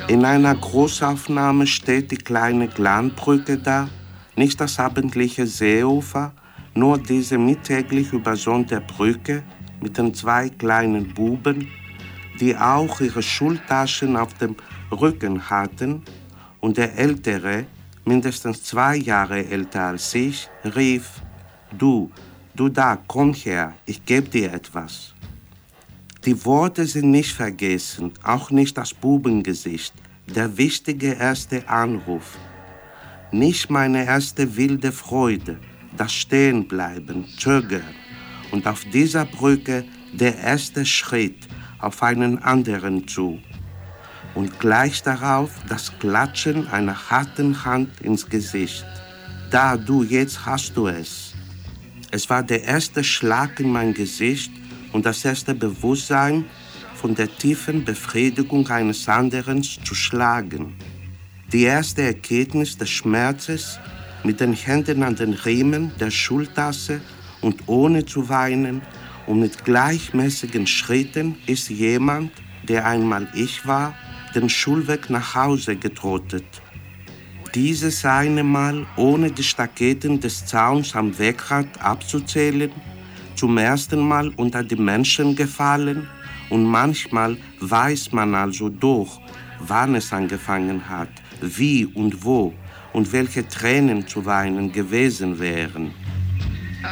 In einer Großaufnahme steht die kleine Glanbrücke da, nicht das abendliche Seeufer, nur diese mittäglich übersonnte Brücke mit den zwei kleinen Buben, die auch ihre Schultaschen auf dem Rücken hatten, und der Ältere, mindestens 2 Jahre älter als ich, rief: Du da, komm her, ich geb dir etwas. Die Worte sind nicht vergessen, auch nicht das Bubengesicht, der wichtige erste Anruf. Nicht meine erste wilde Freude, das Stehenbleiben, Zögern und auf dieser Brücke der erste Schritt auf einen anderen zu. Und gleich darauf das Klatschen einer harten Hand ins Gesicht. Da, du, jetzt hast du es. Es war der erste Schlag in mein Gesicht und das erste Bewusstsein, von der tiefen Befriedigung eines anderen zu schlagen. Die erste Erkenntnis des Schmerzes, mit den Händen an den Riemen der Schultasse und ohne zu weinen und mit gleichmäßigen Schritten ist jemand, der einmal ich war, den Schulweg nach Hause getrottet. Dieses eine Mal, ohne die Staketen des Zauns am Wegrad abzuzählen, zum ersten Mal unter die Menschen gefallen, und manchmal weiß man also doch, wann es angefangen hat, wie und wo und welche Tränen zu weinen gewesen wären.